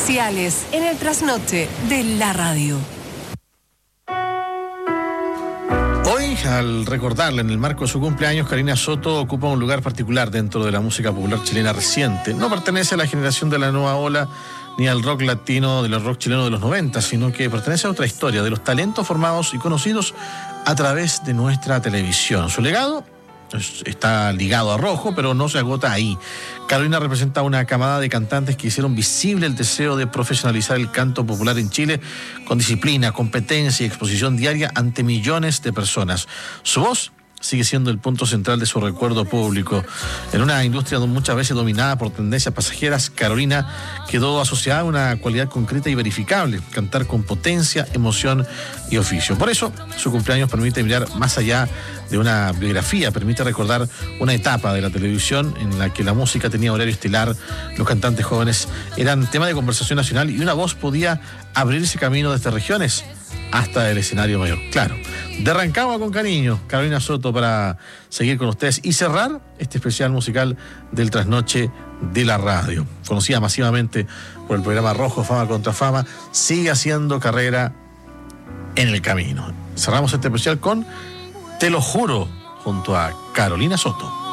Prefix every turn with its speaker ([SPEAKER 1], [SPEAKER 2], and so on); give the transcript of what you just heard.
[SPEAKER 1] especiales en el trasnoche de la radio.
[SPEAKER 2] Hoy, al recordarla en el marco de su cumpleaños, Karina Soto ocupa un lugar particular dentro de la música popular chilena reciente. No pertenece a la generación de la nueva ola ni al rock latino, del rock chileno de los 90, sino que pertenece a otra historia, de los talentos formados y conocidos a través de nuestra televisión. Su legado está ligado a Rojo, pero no se agota ahí. Carolina representa una camada de cantantes que hicieron visible el deseo de profesionalizar el canto popular en Chile con disciplina, competencia y exposición diaria ante millones de personas. Su voz sigue siendo el punto central de su recuerdo público. En una industria muchas veces dominada por tendencias pasajeras, Carolina quedó asociada a una cualidad concreta y verificable: cantar con potencia, emoción y oficio. Por eso, su cumpleaños permite mirar más allá de una biografía, permite recordar una etapa de la televisión en la que la música tenía horario estelar, los cantantes jóvenes eran tema de conversación nacional y una voz podía abrirse camino desde regiones hasta el escenario mayor. Claro, de Rancagua con cariño, Carolina Soto, para seguir con ustedes y cerrar este especial musical del trasnoche de la radio. Conocida masivamente por el programa Rojo, Fama contra Fama, sigue haciendo carrera en el camino. Cerramos este especial con Te lo juro, junto a Carolina Soto.